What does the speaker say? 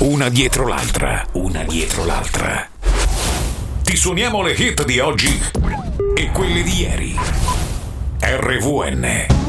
una dietro l'altra. Ti suoniamo le hit di oggi e quelle di ieri. RVN.